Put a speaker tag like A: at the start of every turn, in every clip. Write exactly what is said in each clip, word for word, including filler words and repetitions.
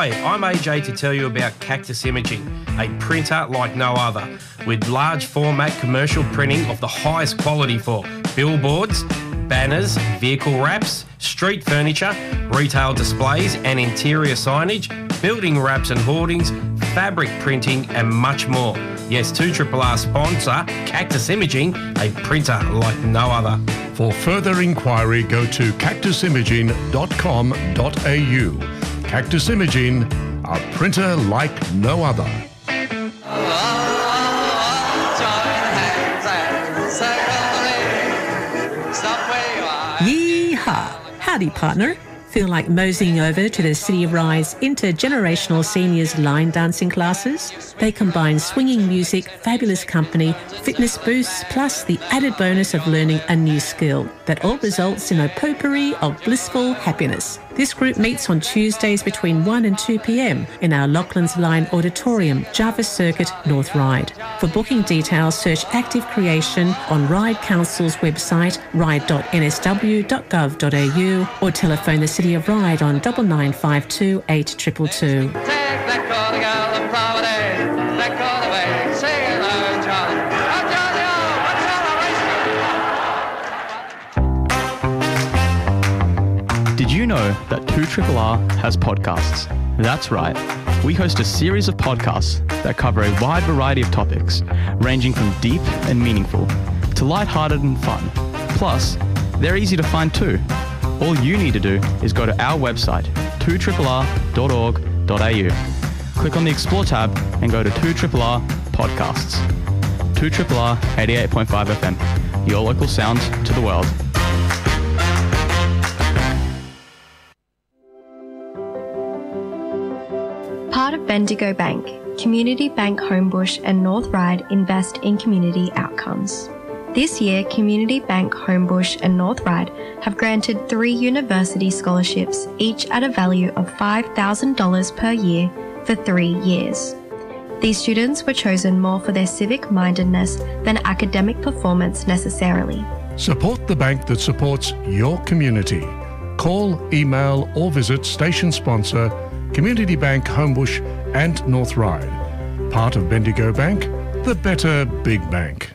A: Hi, I'm A J to tell you about Cactus Imaging, a printer like no other, with large format commercial printing of the highest quality for billboards, banners, vehicle wraps, street furniture, retail displays and interior signage, building wraps and hoardings, fabric printing and much more. Yes, two R R R sponsor, Cactus Imaging, a printer like no other.
B: For further inquiry, go to cactus imaging dot com dot a u. Cactus Imaging, a printer like no other.
C: Yeehaw! Howdy, partner. Feel like moseying over to the City of Ryde's intergenerational seniors line dancing classes? They combine swinging music, fabulous company, fitness boosts, plus the added bonus of learning a new skill that all results in a potpourri of blissful happiness. This group meets on Tuesdays between one and two p m in our Lachlan's Line Auditorium, Jarvis Circuit, North Ryde. For booking details, search Active Creation on Ryde Council's website, ryde dot n s w dot gov dot a u, or telephone the City of Ryde on double nine five two eight two two two.
D: Did you know that two R R R has podcasts? That's right. We host a series of podcasts that cover a wide variety of topics, ranging from deep and meaningful to lighthearted and fun. Plus, they're easy to find too. All you need to do is go to our website, two R R R dot org dot a u. Click on the Explore tab and go to two R R R Podcasts. two R R R eighty-eight point five F M, your local sound to the world.
E: Part of Bendigo Bank, Community Bank Homebush and North Ryde invest in community outcomes. This year, Community Bank Homebush and North Ryde have granted three university scholarships, each at a value of five thousand dollars per year for three years. These students were chosen more for their civic mindedness than academic performance necessarily.
B: Support the bank that supports your community. Call, email or visit station sponsor Community Bank Homebush and North Ryde. Part of Bendigo Bank, the better big bank.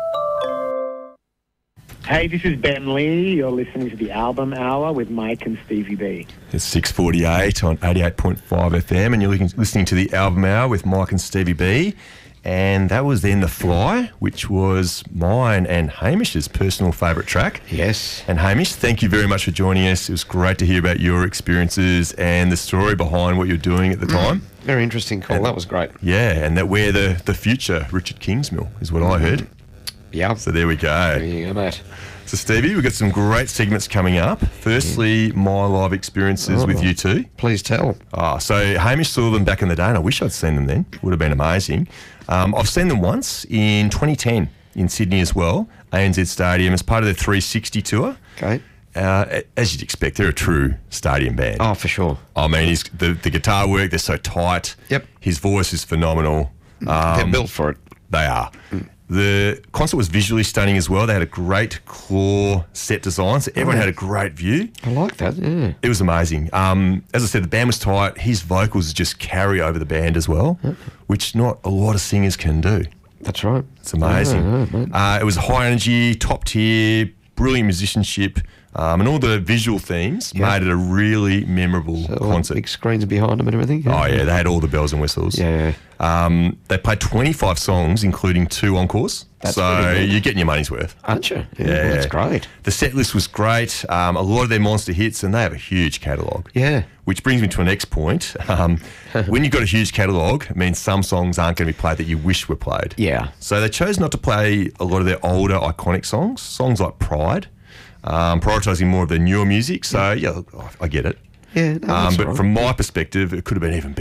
F: Hey, this is Ben Lee. You're listening to the Album Hour with Mike and Stevie B.
G: It's six forty-eight on eighty-eight point five F M, and you're listening to the Album Hour with Mike and Stevie B. And that was then The Fly, which was mine and Hamish's personal favourite track.
H: Yes.
G: And Hamish, thank you very much for joining us. It was great to hear about your experiences and the story behind what you're doing at the time.
H: Very interesting call.
G: And,
H: that was great.
G: Yeah, and that we're the, the future Richard Kingsmill is what I heard.
H: Yeah.
G: So there we go.
H: There you go, mate.
G: So, Stevie, we've got some great segments coming up. Firstly, my live experiences
H: Oh,
G: with you two.
H: Please tell.
G: Oh, so Hamish saw them back in the day, and I wish I'd seen them then. Would have been amazing. Um, I've seen them once in twenty ten in Sydney as well, A N Z Stadium, as part of their three sixty tour.
H: Okay.
G: Uh, as you'd expect, they're a true stadium band.
H: Oh, for sure.
G: I mean, his, the, the guitar work, they're so tight.
H: Yep.
G: His voice is phenomenal. Um,
H: They're built for it.
G: They are. The concert was visually stunning as well. They had a great claw set design, so everyone
H: Oh.
G: had a great view.
H: I like that, yeah.
G: It was amazing. Um, as I said, the band was tight. His vocals just carry over the band as well,
H: Yep.
G: which not a lot of singers can do.
H: That's right.
G: It's amazing.
H: Yeah, yeah, mate.
G: uh, it was high energy, top tier, brilliant musicianship, um, and all the visual themes
H: Yeah.
G: made it a really memorable
H: So all the
G: concert.
H: big screens behind them and everything.
G: Oh, yeah, they had all the bells and whistles.
H: Yeah, yeah.
G: Um, they played twenty-five songs, including two encores.
H: That's
G: so
H: pretty good.
G: you're getting your money's worth.
H: Aren't you? Yeah,
G: Yeah.
H: That's great.
G: The set list was great. Um, a lot of their monster hits, and they have a huge catalogue.
H: Yeah.
G: Which brings me to a next point. Um, when you've got a huge catalogue, it means some songs aren't going to be played that you wish were played.
H: Yeah.
G: So they chose not to play a lot of their older iconic songs, songs like Pride, um, prioritising more of their newer music. So, yeah, look, I I get it.
H: Yeah, no,
G: Um,
H: that's
G: but
H: all right.
G: from my perspective, it could have been even better.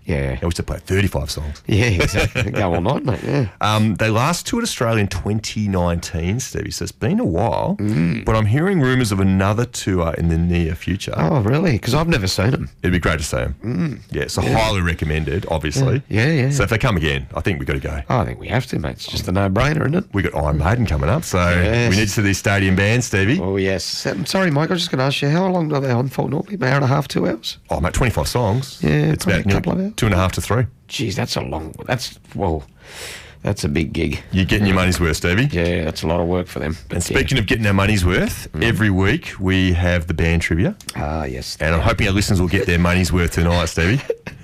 H: Yeah.
G: I used to play thirty-five songs.
H: Yeah, exactly. Go all night, mate. Yeah.
G: Um, they last toured Australia in twenty nineteen, Stevie, so it's been a while. Mm. But I'm hearing rumours of another tour in the near future.
H: Oh, really? Because I've never seen them.
G: It'd be great to see them. Mm. Yeah, so yeah. highly recommended, obviously.
H: Yeah, yeah.
G: So if they come again, I think we've got to go.
H: Oh, I think we have to, mate. It's just a no-brainer, isn't it?
G: We've got Iron Maiden coming up, so yes. we need to see these stadium bands, Stevie.
H: Oh, yes. I'm sorry, Mike, I was just going to ask you, how long are they on for normally? An hour and a half, two hours?
G: Oh, mate, twenty-five songs.
H: Yeah,
G: it's about a couple of hours. Two and a half to three.
H: Jeez, that's a long, that's, well, that's a big gig.
G: You're getting your money's worth, Stevie.
H: Yeah, that's a lot of work for them.
G: And speaking yeah. of getting our money's worth, mm. every week we have the band trivia.
H: Ah, yes.
G: And I'm hoping our listeners will get their money's worth tonight, Stevie.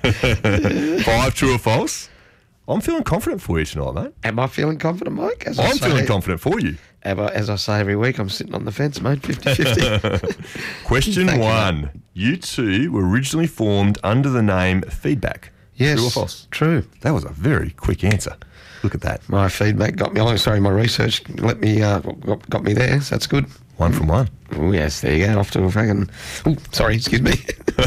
G: Five true or false. I'm feeling confident for you tonight, mate.
H: Am I feeling confident, Mike? As
G: I'm
H: I say,
G: feeling confident for you.
H: As I say every week, I'm sitting on the fence, mate, fifty-fifty.
G: Question Thank one. You, you two were originally formed under the name Feedback.
H: Yes.
G: True or false?
H: True.
G: That was a very quick answer. Look at that.
H: My feedback got me, oh, sorry, my research let me, uh, got, got me there, so that's good.
G: One from one.
H: Oh, yes, there you go. Off to a fucking... Oh, sorry, excuse me.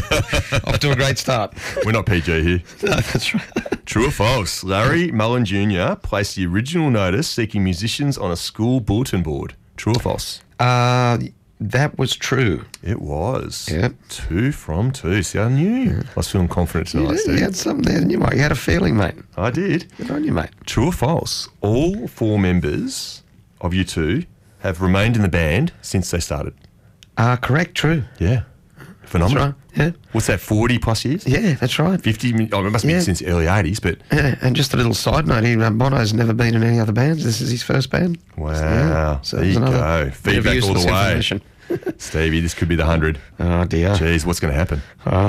H: Off to a great start.
G: We're not P G here.
H: No, that's right.
G: True or false? Larry Mullen Junior placed the original notice seeking musicians on a school bulletin board. True or false?
H: Uh, that was true.
G: It was.
H: Yep.
G: Two from two. See, I knew. Yeah. I was feeling confident tonight,
H: you,
G: Steve.
H: You had something there, didn't you, mate? You had a feeling, mate.
G: I did.
H: Good on you, mate.
G: True or false? All four members of you two have remained in the band since they started.
H: Uh, correct, true.
G: Yeah. Phenomenal.
H: That's right, yeah.
G: What's that, forty plus years?
H: Yeah, that's right.
G: fifty, oh, it must be
H: yeah.
G: since the early eighties, but...
H: Yeah, and just a little side note, he, uh, Bono's never been in any other bands. This is his first band.
G: Wow. So, yeah. so there you go. Feedback all the way. Stevie, this could be the hundred.
H: Oh, dear.
G: Jeez, what's going to happen?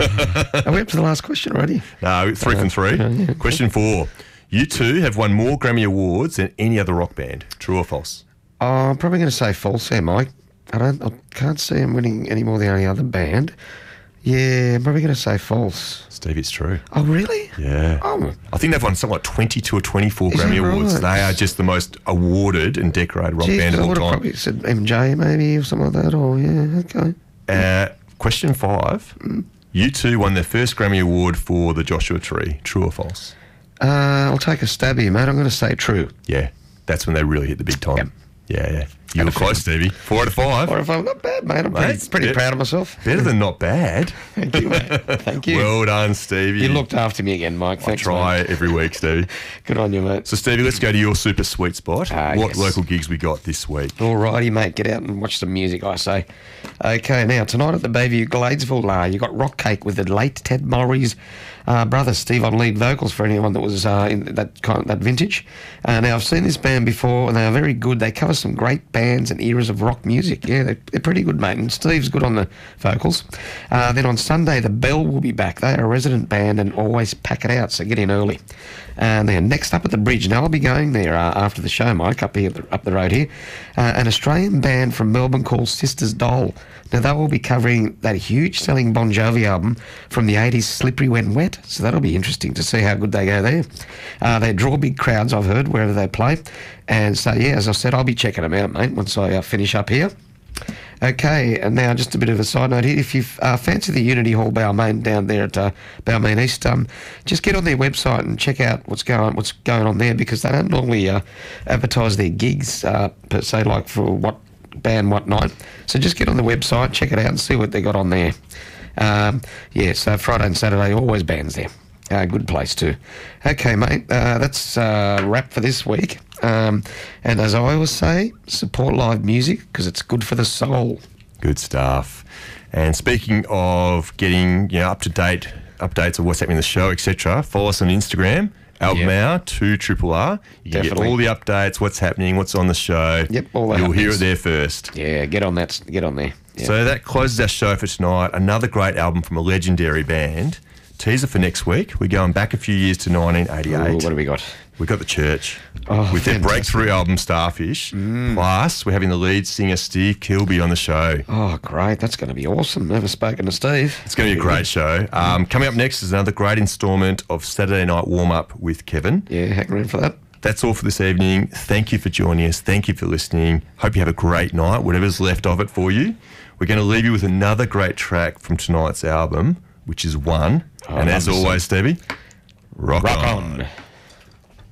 H: Uh, are we up to the last question already?
G: No, three uh, from three. Uh, yeah. Question four. You two have won more Grammy Awards than any other rock band. True or false?
H: Oh, I'm probably going to say false there, Mike. I don't. I can't see him winning any more than any other band. Yeah, I'm probably going to say false.
G: Steve, it's true.
H: Oh, really?
G: Yeah.
H: Oh.
G: I think they've won something like twenty-two or twenty-four
H: Is
G: Grammy
H: right?
G: Awards. They are just the most awarded and decorated rock
H: Jeez,
G: band of
H: I
G: all
H: would have
G: time.
H: probably said M J maybe or something like that. Or yeah, okay.
G: Uh, question five. Mm. You two won their first Grammy Award for The Joshua Tree. True or false?
H: Uh, I'll take a stab here, mate. I'm going to say true.
G: Yeah, that's when they really hit the big time.
H: Yep.
G: Yeah, yeah. You were close, Stevie. Four out of five.
H: Four out of five. Not bad, mate. I'm mate, pretty, pretty proud of myself.
G: Better than not bad.
H: Thank you, mate. Thank you.
G: Well done, Stevie.
H: You looked after me again, Mike. Thanks,
G: I try
H: mate.
G: every week, Stevie.
H: Good on you, mate.
G: So, Stevie, let's go to your super sweet spot.
H: Uh,
G: what
H: yes.
G: local gigs we got this week?
H: Alrighty, mate. Get out and watch some music, I say. Okay, now, tonight at the Bayview Gladesville, uh, you got Rock Cake with the late Ted Mulry's uh, brother, Steve, on lead vocals for anyone that was uh, in that kind of, that vintage. Uh, now, I've seen this band before, and they are very good. They cover some great bands and eras of rock music. Yeah, they're, they're pretty good, mate. And Steve's good on the vocals. Uh, then on Sunday, the Bell will be back. They are a resident band and always pack it out, so get in early. And then next up at the Bridge, now I'll be going there uh, after the show, Mike, up here, up the road here. Uh, an Australian band from Melbourne called Sisters Doll. Now, they will be covering that huge selling Bon Jovi album from the eighties, Slippery When Wet. So that'll be interesting to see how good they go there. Uh, they draw big crowds, I've heard, wherever they play. And so, yeah, as I said, I'll be checking them out, mate, once I uh, finish up here. Okay, and now just a bit of a side note here. If you uh, fancy the Unity Hall Balmain down there at uh, Balmain East, um, just get on their website and check out what's going what's going on there, because they don't normally uh, advertise their gigs uh, per se, like for what band, what night. So just get on the website, check it out, and see what they got on there. Um, yeah, so Friday and Saturday always bands there. Uh, good place too. Okay, mate, uh, that's uh, wrap for this week. Um, and as I always say, support live music because it's good for the soul.
G: Good stuff. And speaking of getting you know up to date updates of what's happening in the show, et cetera, follow us on Instagram. Album
H: Yep.
G: Hour, two triple R. You can
H: Definitely.
G: get all the updates, what's happening, what's on the show.
H: Yep, all that
G: You'll hear
H: happens.
G: it there first.
H: Yeah, get on that. Get on there. Yeah.
G: So that closes our show for tonight. Another great album from a legendary band. Teaser for next week. We're going back a few years to nineteen eighty-eight.
H: Ooh, what have we got?
G: We've got The Church.
H: Oh,
G: with their
H: fantastic.
G: breakthrough album, Starfish.
H: Mm.
G: Plus, we're having the lead singer, Steve Kilby, on the show.
H: Oh, great. That's going to be awesome. Never spoken to Steve.
G: It's going to be a great show. Um, coming up next is another great instalment of Saturday Night Warm-Up with Kevin.
H: Yeah, hang around for that.
G: That's all for this evening. Thank you for joining us. Thank you for listening. Hope you have a great night, whatever's left of it for you. We're going to leave you with another great track from tonight's album, which is One.
H: Oh,
G: and as
H: love this
G: always, Stevie, Rock,
H: Rock
G: on.
H: on.